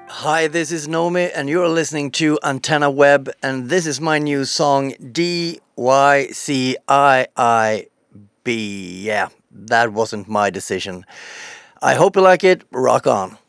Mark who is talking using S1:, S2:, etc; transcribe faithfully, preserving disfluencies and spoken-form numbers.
S1: Hi, this is Nomi, and you're listening to Antenna Web, and this is my new song D Y C I I B. Yeah, that wasn't my decision. I hope you like it. Rock on.